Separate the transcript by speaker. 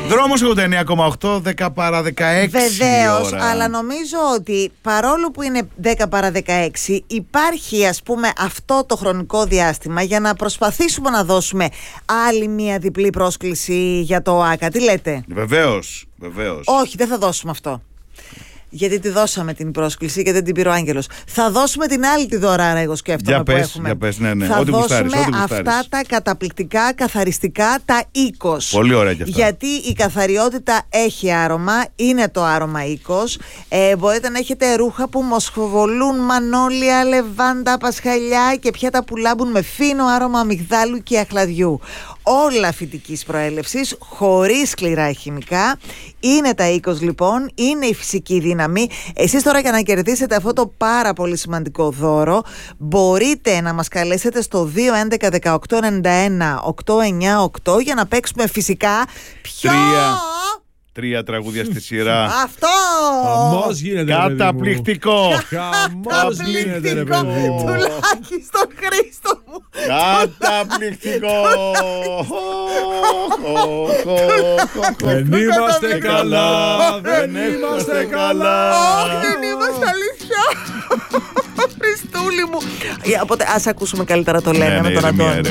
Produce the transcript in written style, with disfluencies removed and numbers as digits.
Speaker 1: Δρόμος 89,8, 10 παρά 16.
Speaker 2: Βεβαίως, αλλά νομίζω ότι παρόλο που είναι 10 παρά 16, υπάρχει ας πούμε αυτό το χρονικό διάστημα για να προσπαθήσουμε να δώσουμε άλλη μία διπλή πρόσκληση για το ΟΑΚΑ. Τι λέτε?
Speaker 1: Βεβαίως.
Speaker 2: Όχι, δεν θα δώσουμε αυτό. Γιατί τη δώσαμε την πρόσκληση και δεν την πήρε ο Άγγελος. Θα δώσουμε την άλλη τη δωράρα, εγώ σκέφτομαι, που έχουμε.
Speaker 1: Για πες, ναι.
Speaker 2: Θα
Speaker 1: ό,τι
Speaker 2: δώσουμε
Speaker 1: γουστάρεις.
Speaker 2: αυτά τα καταπληκτικά, καθαριστικά, τα οίκος.
Speaker 1: Πολύ ωραία κι αυτά.
Speaker 2: Γιατί η καθαριότητα έχει άρωμα, είναι το άρωμα οίκος. Μπορείτε να έχετε ρούχα που μοσχοβολούν μανόλια, λεβάντα, πασχαλιά και πιάτα που λάμπουν με φίνο άρωμα αμυγδάλου και αχλαδιού. Όλα φυτικής προέλευσης, χωρίς σκληρά χημικά. Είναι τα οίκος λοιπόν, είναι η φυσική δύναμη. Εσείς τώρα για να κερδίσετε αυτό το πάρα πολύ σημαντικό δώρο μπορείτε να μας καλέσετε στο 211 18 91 898 για να παίξουμε φυσικά πιο...
Speaker 1: 3 τραγούδια στη σειρά.
Speaker 2: Αυτό!
Speaker 3: Χαμός γίνεται,
Speaker 1: Καταπληκτικό!
Speaker 3: Χαμός γίνεται, ρε παιδί μου.
Speaker 2: Τουλάχιστον, Χρήστο μου.
Speaker 1: Καταπληκτικό!
Speaker 3: Δεν είμαστε καλά, δεν είμαστε καλά.
Speaker 2: Όχι, δεν είμαστε, αλήθεια. Χριστούλη μου. Οπότε ας ακούσουμε καλύτερα το λένε με τον Αντώνη.